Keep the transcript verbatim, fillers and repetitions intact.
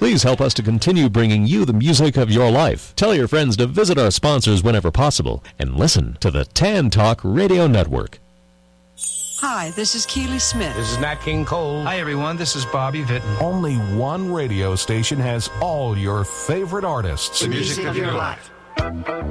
Please help us to continue bringing you the music of your life. Tell your friends to visit our sponsors whenever possible and listen to the Tan Talk Radio Network. Hi, this is Keely Smith. This is Nat King Cole. Hi, everyone. This is Bobby Vinton. Only one radio station has all your favorite artists. The music of your life.